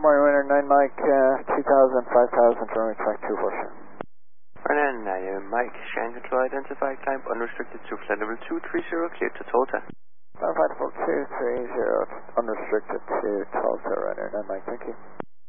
morning, winner 9 Mike, 2000, 5000, runway track 24, sir. Running 9 Mike, Shan Control identified, climb unrestricted to flight level 230, cleared to Tulsa. Flight level 230, unrestricted to Tulsa, runner 9 Mike, thank you.